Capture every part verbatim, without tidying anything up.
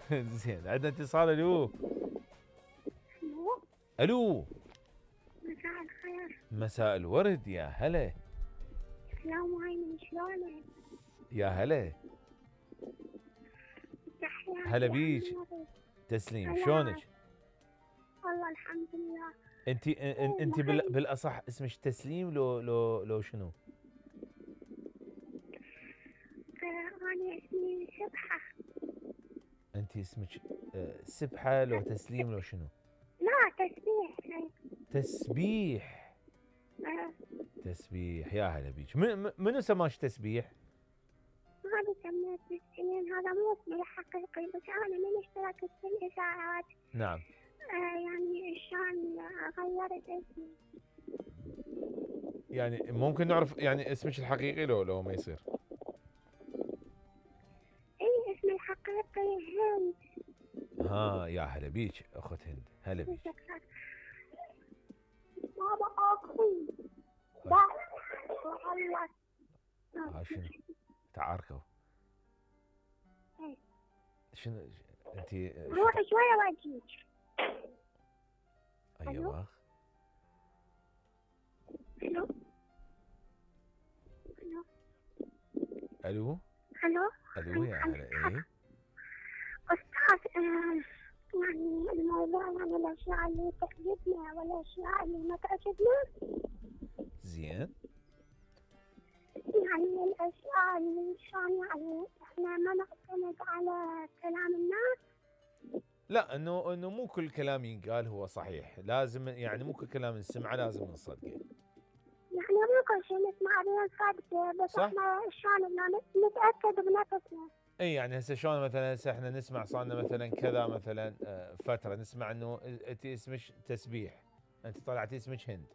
زين، عندنا اتصال. الو الو، الو. مساء الخير. مساء الورد، يا هلا. السلام عليكم، شلونك؟ يا هلا. تحياتي هلا أهل بيج. النبي. تسليم، هلا. شلونك؟ والله الحمد لله. انت إيه انت بال- محمد. بالاصح اسمك تسليم لو لو لو شنو؟ آه، أنا اسمي سبحة. انت اسمك آه، سبحة لو تسليم لو شنو؟ لا، تسبيح. تسبيح. آه، تسبيح، يا هلا بيج. من- من- منو سماش تسبيح؟ هذا سميت بالسنين، هذا مو اسمي الحقيقي، بس أنا من اشتركت في الإذاعات نعم. آه، يعني عشان غيرت اسمي. يعني ممكن نعرف يعني اسمك الحقيقي لو لو ما يصير؟ إيه، اسمي الحقيقي هند. ها، يا هلا بيك اخت هند، هلا بيك. شكرا. بابا أخوي. هاي لا، والله. هاي شنو؟ تعاركوا. إيه. شنو انت؟ روح شوية واجيك. ايوه. الو الو الو الو الو، يا هلا. ايه استاذ، آه، يعني الموضوع، يعني الاشياء اللي تعجبنا والاشياء اللي ما تعجبنا، زين. يعني الاشياء اللي شلون، يعني احنا ما نعتمد على كلام الناس. لا، انه انه مو كل كلام ينقال هو صحيح، لازم يعني مو كل كلام نسمعه لازم نصدقه. يعني مو كل شيء نسمع به نصدقه، بس صح. احنا شلون إنه نتاكد بنفسنا. اي يعني هسه شلون مثلا هسه احنا نسمع صارنا مثلا كذا مثلا آه، فتره نسمع انه انت اسمك تسبيح، انت طلعتي اسمك هند.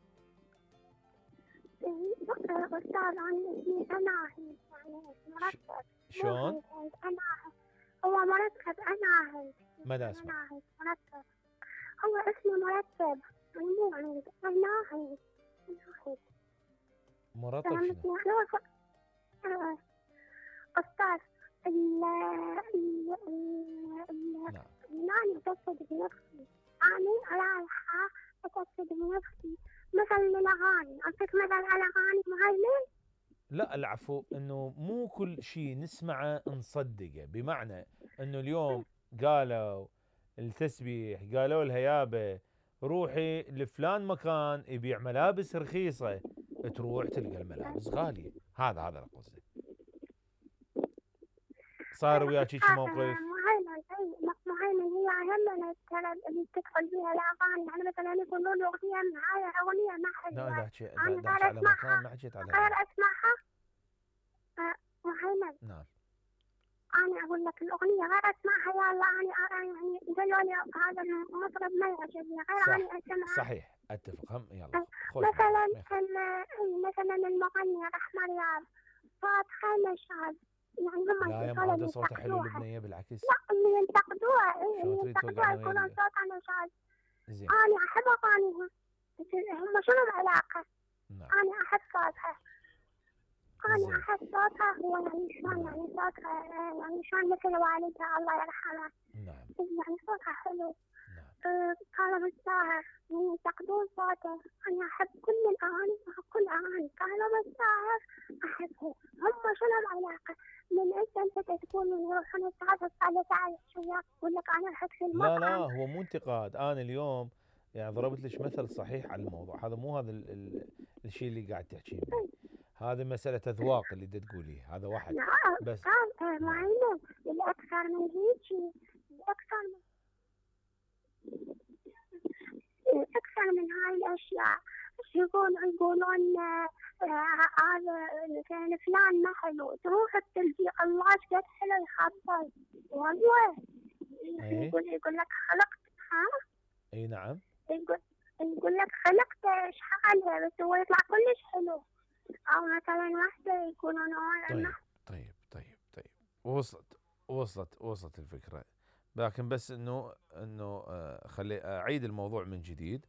إيه، آه، استاذ، انا اسمي اناهي، يعني مرتب. مو شلون؟ هند هند، اناهي. هو مرتب اناهي. ما دا اسمع. اناهي مرتب. هو اسمه مرتب، يعني مو هند، اناهي. اناهي. مرتب فهمتني؟ شنو؟ يعني هو ف- آه، استاذ، ال ال ال ال- نعم. أنا أتأكد بنفسي. أنا رايحة أتأكد بنفسي. مثل الأغاني، أعطيك مثل على أغاني مهيمن. لا العفو، انه مو كل شيء نسمعه نصدقه، بمعنى انه اليوم قالوا التسبيح قالوا لها يابا روحي لفلان مكان يبيع ملابس رخيصه، تروح تلقى الملابس غاليه. هذا هذا قصدي. صار وياك هيك أستاذ موقف؟ مهيمن، أي مهيمن، هي أهم ترى اللي تدخل فيها الأغاني، يعني مثلا يقولون أغنية هاي أغنية ما لا دا حلوة، احكي أنا دا احكي غير على مكان، أسمعها. ما حكيت على غير اغاني. أسمعها. آه، مهيمن، نعم. أنا أقول لك الأغنية غير أسمعها، يا الله، أنا أنا يعني قالوا لي هذا المطرب ما يعجبني، غير صح أنا أسمعها. صحيح، اتفق. هم يلا آه، خوش مثلا موضوع. ال- أي مثلا المغني رحمة رياض، صوت خيمة شاذ، يعني هم لا يا يقولون معودة اللي صوتها حلو ينتقدوها. لبنية بالعكس. لا، اللي ينتقدوها، إيه، شلون اللي تريد ينتقدوها توقعنا يقولون ويا؟ صوتها شاذ. زين. أنا أحب أغانيها، بس هم شنو العلاقة؟ نعم. أنا أحب صوتها. أنا زين. أحب صوتها، هو يعني شلون، يعني صوتها آه، يعني شلون مثل والدها الله يرحمها، نعم. يعني صوتها حلو. نعم. أه، كانوا بالساهر ينتقدون صوته. أنا أحب كل الأغاني، أحب كل الأغاني، كانوا بالساهر أحبها. هم شنو العلاقة؟ من أنت أنت تقول يروحون الساهر على تعال وياك، يقول لك أنا أحب في لا لا، المطعم. هو مو انتقاد، انا اليوم يعني ضربت لك مثل صحيح على الموضوع هذا، مو هذا ال ال الشيء اللي قاعد تحكين به. هذه مسألة أذواق اللي دا تقوليه، هذا واحد. لا بس. أستاذ نعم. معين، الأكثر من هيك، الأكثر من أكثر من هاي الأشياء. يقول يقولون آه، آه، هذا كان فلان ما حلو، تروح التلفيق الله ايش قد حلو يخبل. والله اي. يقول يقول لك خلقت، ها، اي نعم. يقول يقول لك خلقت ايش حالها، بس هو يطلع كلش حلو. أو مثلا واحدة يقولون أنا طيب طيب طيب طيب، وصلت وصلت وصلت الفكرة. لكن بس انه انه آه، خلي اعيد الموضوع من جديد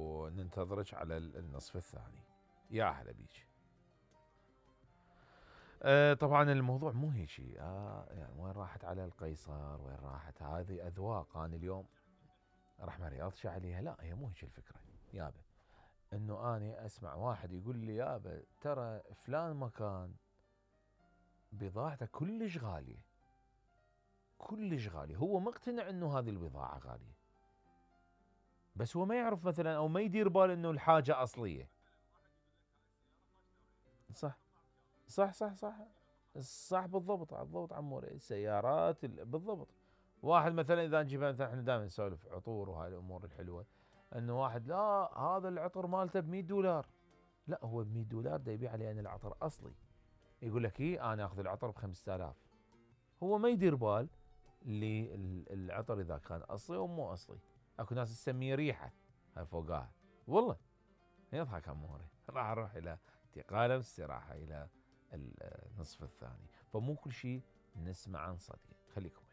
وننتظرك على النصف الثاني. يا هلا بيك. آه طبعا الموضوع مو هيك شيء. آه يعني وين راحت على القيصر، وين راحت هذه اذواق. انا اليوم راح ما رياضش عليها، لا هي مو هيك الفكره يابا. انه اني اسمع واحد يقول لي يابا ترى فلان مكان بضاعته كلش غاليه، كلش غاليه، هو مقتنع انه هذه البضاعه غاليه، بس هو ما يعرف مثلا او ما يدير بال انه الحاجه اصليه. صح صح صح صح صح بالضبط بالضبط عموري. السيارات ال- بالضبط. واحد مثلا اذا نجيب مثلا، احنا دائما نسولف عطور وهاي الامور الحلوه، انه واحد لا هذا العطر مالته ب مية دولار، لا هو ب مية دولار دا يبيع علي ان العطر اصلي، يقول لك اي انا اخذ العطر ب خمسة آلاف، هو ما يدير بال للعطر اذا كان اصلي او مو اصلي. اكو ناس تسميه ريحه هاي فوقاها، والله يضحك عموري. راح اروح الى انتقاله واستراحه الى النصف الثاني. فمو كل شيء نسمع عن صديق، خليكم